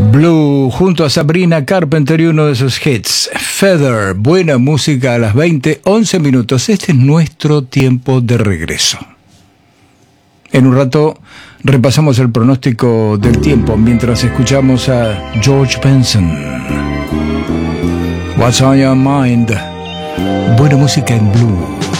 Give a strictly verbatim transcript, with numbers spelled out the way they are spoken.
Blue junto a Sabrina Carpenter y uno de sus hits, Feather. Buena música a las veinte, once minutos. Este es nuestro tiempo de regreso. En un rato repasamos el pronóstico del tiempo mientras escuchamos a George Benson. What's on your mind? Buena música en Blue.